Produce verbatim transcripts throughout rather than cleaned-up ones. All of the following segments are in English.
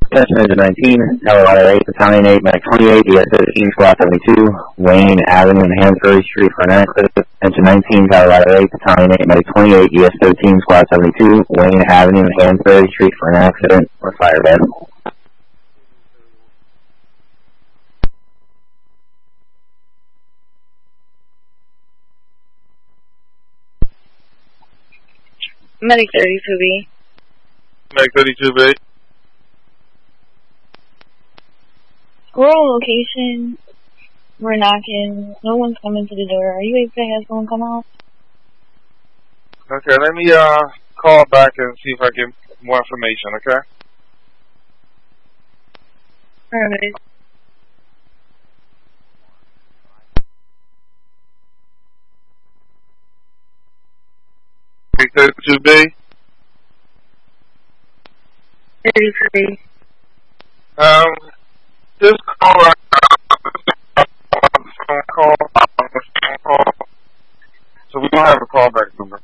Attention Engine nineteen, Colorado eight, Battalion eight, Medic twenty-eight, D S thirteen, Squad seventy-two, Wayne Avenue and Hansberry Street for an accident. Attention nineteen, Colorado eight, Battalion eight, Medic twenty-eight, D S thirteen, Squad seventy-two, Wayne Avenue and Hansberry Street for an accident or fire bed. Medic thirty-two B. Medic thirty-two B. We're on location. We're knocking. No one's coming to the door. Are you able to have someone come out? Okay, let me uh call back and see if I get more information, okay? Alright. thirty-two B? thirty-three. Um, this call right now, phone call, phone call, so we don't have a callback number.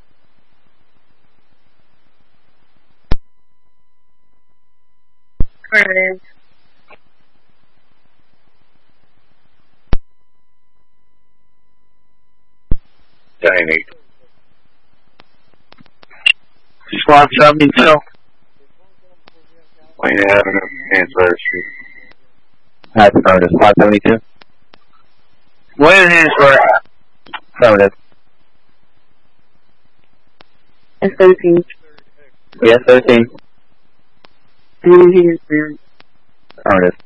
Alright. Dining. Squad seventy-two. Wayne Avenue, Hansberry Street. Hi, affirmative. Squad seventy-two. Wayne Hansberry. Affirmative. S thirteen. Yes, thirteen. Hansberry. Affirmative.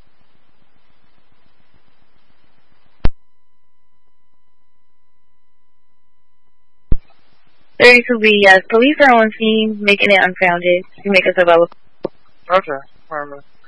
thirty-two B, yes. Police are on scene, making it unfounded to make us available. Okay, affirmative.